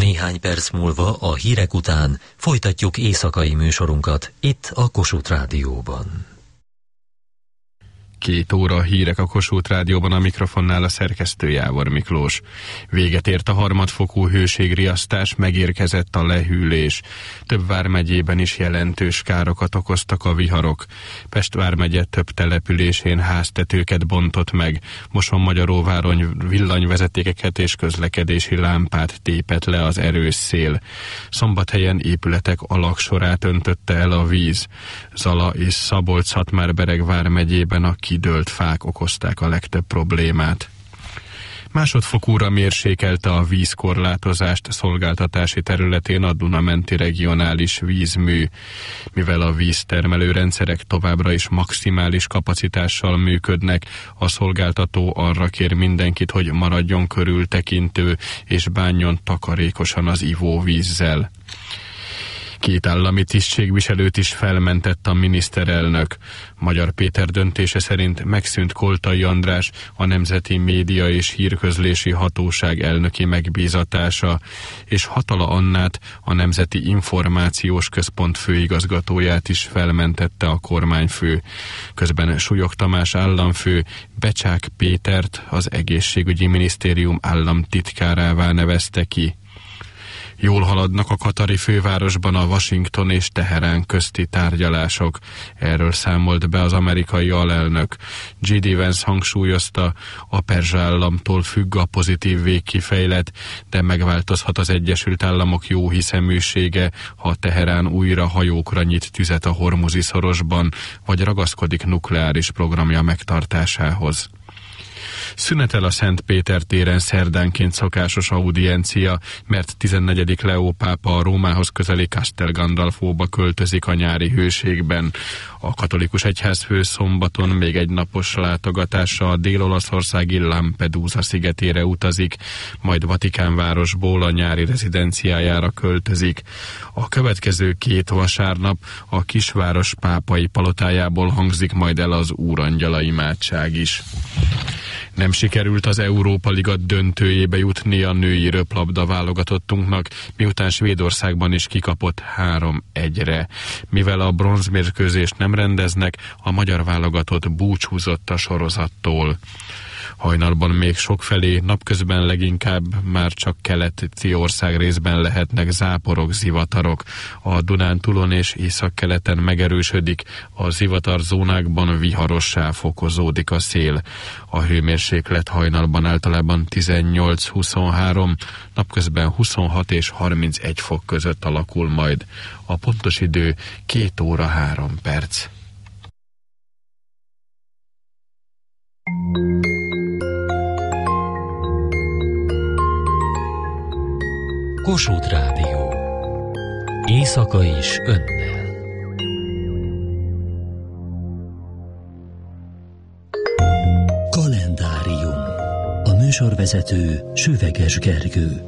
Néhány perc múlva a hírek után folytatjuk éjszakai műsorunkat itt a Kossuth Rádióban. 2 óra hírek a Kossuth Rádióban, a mikrofonnál a szerkesztő Jávor Miklós. Véget ért a harmadfokú hőségriasztás, megérkezett a lehűlés. Több vármegyében is jelentős károkat okoztak a viharok. Pest vármegye több településén háztetőket bontott meg, Mosonmagyaróváron villanyvezetékeket és közlekedési lámpát tépett le az erős szél. Szombathelyen épületek alagsorát öntötte el a víz. Zala és Szabolcs-Szatmár-Bereg vármegyében a kidőlt fák okozták a legtöbb problémát. Másodfokúra mérsékelte a vízkorlátozást szolgáltatási területén a Duna-menti regionális vízmű. Mivel a víztermelő rendszerek továbbra is maximális kapacitással működnek, a szolgáltató arra kér mindenkit, hogy maradjon körültekintő és bánjon takarékosan az ivóvízzel. 2 állami tisztségviselőt is felmentett a miniszterelnök. Magyar Péter döntése szerint megszűnt Koltai András, a Nemzeti Média és Hírközlési Hatóság elnöki megbízatása, és Hatala Annát, a Nemzeti Információs Központ főigazgatóját is felmentette a kormányfő. Közben Súlyog Tamás államfő Becsák Pétert az Egészségügyi Minisztérium államtitkárává nevezte ki. Jól haladnak a katari fővárosban a Washington és Teherán közti tárgyalások. Erről számolt be az amerikai alelnök. J.D. Vance hangsúlyozta, a perzsa államtól függ a pozitív végkifejlet, de megváltozhat az Egyesült Államok jóhiszeműsége, ha Teherán újra hajókra nyit tüzet a Hormuzi szorosban, vagy ragaszkodik nukleáris programja megtartásához. Szünetel a Szent Péter téren szerdánként szokásos audiencia, mert 14. Leó pápa a Rómához közeli Castel Gandolfóba költözik a nyári hőségben. A katolikus egyházfő szombaton még egy napos látogatással a dél-olaszországi Lampedusa szigetére utazik, majd Vatikánvárosból a nyári rezidenciájára költözik. A következő 2 vasárnap a kisváros pápai palotájából hangzik majd el az Úrangyala imádság is. Nem sikerült az Európa Liga döntőjébe jutni a női röplabda válogatottunknak, miután Svédországban is kikapott 3-1-re. Mivel a bronzmérkőzést nem rendeznek, a magyar válogatott búcsúzott a sorozattól. Hajnalban még sokfelé, napközben leginkább már csak keleti ország részben lehetnek záporok, zivatarok. A Dunántúlon és északkeleten megerősödik, a zivatarzónákban viharossá fokozódik a szél. A hőmérséklet hajnalban általában 18-23, napközben 26 és 31 fok között alakul majd. A pontos idő 2 óra 3 perc. Kossuth Rádió. Éjszaka is önnel. Kalendárium. A műsorvezető Süveges Gergő.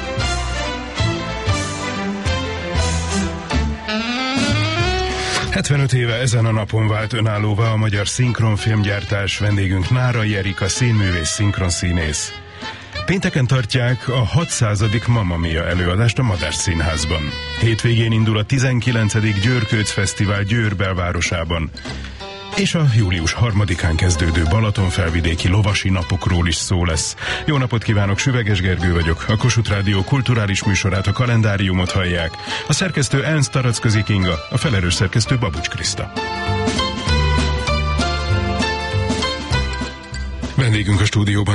...75 éve ezen a napon vált önállóvá a magyar szinkronfilmgyártás, vendégünk Nárai Erika színművész, szinkronszínész. Pénteken tartják a 600. Mamma Mia előadást a Madách Színházban. Hétvégén indul a 19. Győrkőc Fesztivál Győr belvárosában. És a július 3-án kezdődő Balatonfelvidéki lovasi napokról is szó lesz. Jó napot kívánok, Süveges Gergő vagyok. A Kossuth Rádió kulturális műsorát, a Kalendáriumot hallják. A szerkesztő Ernst Taracközi Kinga, a felelős szerkesztő Babucs Kriszta. Vendégünk a stúdióban